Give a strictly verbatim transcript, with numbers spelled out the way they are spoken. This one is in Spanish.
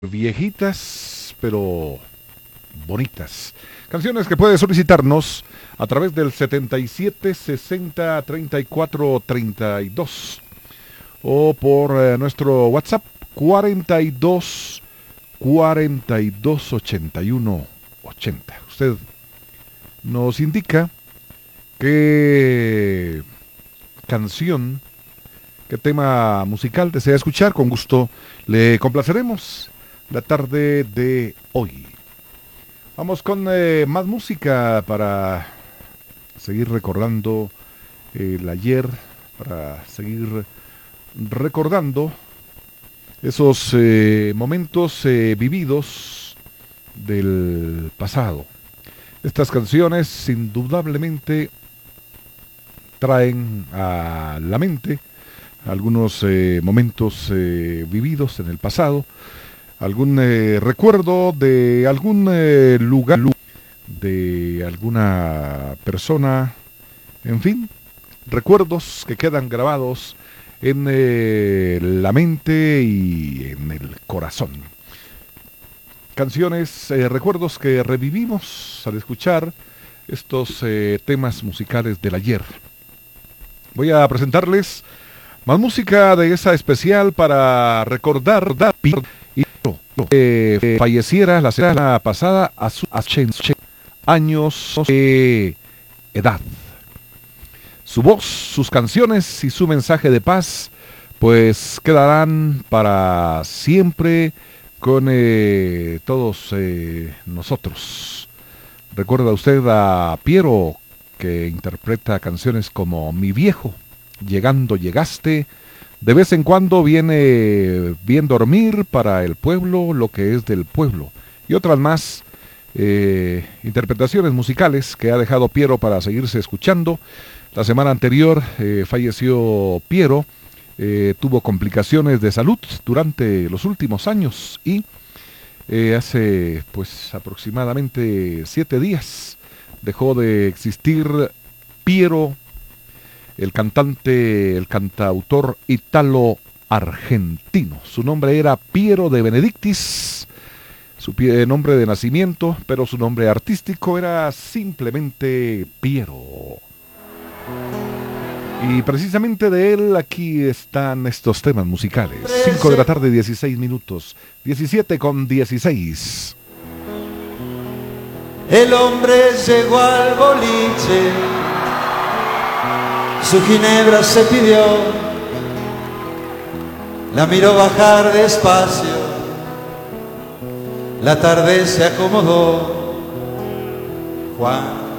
viejitas, pero bonitas. Canciones que puedes solicitarnos a través del setenta y siete sesenta treinta y cuatro treinta y dos o por eh, nuestro WhatsApp cuarenta y dos cuarenta y dos ochenta y uno ochenta. Usted nos indica qué canción, qué tema musical desea escuchar. Con gusto le complaceremos la tarde de hoy. Vamos con eh, más música para seguir recordando eh, el ayer, para seguir recordando esos eh, momentos eh, vividos del pasado. Estas canciones indudablemente traen a la mente algunos eh, momentos eh, vividos en el pasado, algún eh, recuerdo de algún eh, lugar, de alguna persona, en fin, recuerdos que quedan grabados en eh, la mente y en el corazón. Canciones, eh, recuerdos que revivimos al escuchar estos eh, temas musicales del ayer. Voy a presentarles más música de esa especial para recordar y eh, falleciera la semana pasada a sus ochenta años de edad. Su voz, sus canciones y su mensaje de paz pues quedarán para siempre con eh, todos eh, nosotros. ¿Recuerda usted a Piero, que interpreta canciones como Mi Viejo, Llegando Llegaste, De vez en cuando viene Bien Dormir, Para el Pueblo, Lo que es del Pueblo, y otras más eh, interpretaciones musicales que ha dejado Piero para seguirse escuchando? La semana anterior eh, falleció Piero, eh, tuvo complicaciones de salud durante los últimos años y eh, hace pues aproximadamente siete días dejó de existir Piero, el cantante, el cantautor italo-argentino. Su nombre era Piero de Benedictis, su nombre de nacimiento, pero su nombre artístico era simplemente Piero. Y precisamente de él aquí están estos temas musicales. cinco de la tarde, dieciséis minutos. diecisiete con dieciséis. El hombre llegó al boliche, su ginebra se pidió, la miró bajar despacio, la tarde se acomodó. Juan